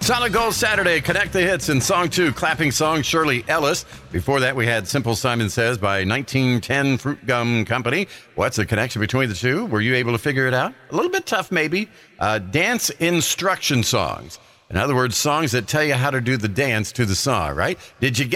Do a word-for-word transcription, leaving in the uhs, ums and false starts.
Solid Gold Saturday, Connect the Hits in Song two, Clapping Song, Shirley Ellis. Before that, we had Simple Simon Says by nineteen ten Fruit Gum Company. What's the connection between the two? Were you able to figure it out? A little bit tough, maybe. Uh, dance instruction songs. In other words, songs that tell you how to do the dance to the song, right? Did you get